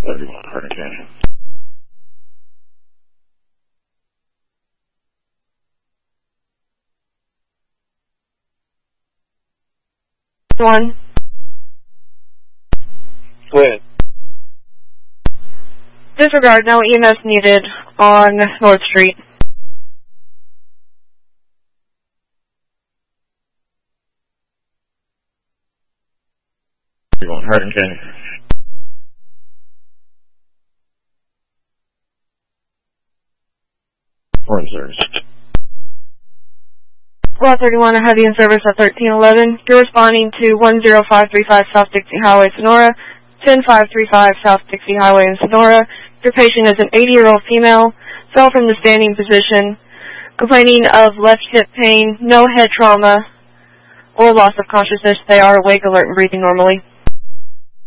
31, Hardin County. One. Go ahead. Disregard, no EMS needed on North Street. 31, Hardin County. Orange service. Squad 31, I have you in service at 1311. You're responding to 10535 South Dixie Highway, Sonora, 10535 South Dixie Highway in Sonora. Your patient is an 80-year-old female, fell from the standing position, complaining of left hip pain, no head trauma, or loss of consciousness. They are awake, alert, and breathing normally.